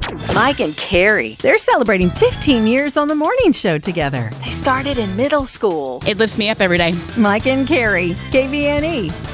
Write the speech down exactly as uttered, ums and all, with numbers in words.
Mike and Carrie, they're celebrating fifteen years on the morning show together. They started in middle school. It lifts me up every day. Mike and Carrie, K V N E.